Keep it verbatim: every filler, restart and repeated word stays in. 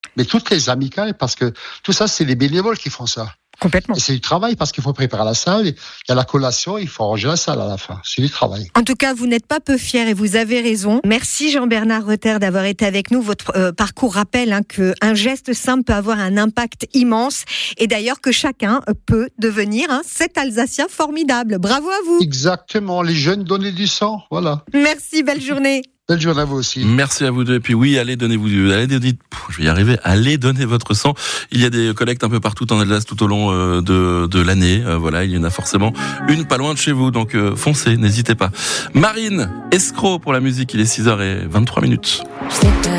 mais toutes les amicales, parce que tout ça, c'est les bénévoles qui font ça. Complètement. Et c'est du travail parce qu'il faut préparer la salle, il y a la collation, il faut ranger la salle à la fin. C'est du travail. En tout cas, vous n'êtes pas peu fier et vous avez raison. Merci Jean-Bernard Reter d'avoir été avec nous. Votre euh, parcours rappelle hein, qu'un geste simple peut avoir un impact immense et d'ailleurs que chacun peut devenir hein, cet Alsacien formidable. Bravo à vous. Exactement, les jeunes donner du sang, voilà. Merci, belle journée. Belle journée à vous aussi. Merci à vous deux. Et puis oui, allez, donnez-vous du, allez, donner, je vais y arriver, allez donner votre sang. Il y a des collectes un peu partout en Alsace tout au long euh, de, de l'année. Euh, voilà, il y en a forcément une pas loin de chez vous. Donc euh, foncez, n'hésitez pas. Marine, escroc pour la musique, il est six heures vingt-trois minutes.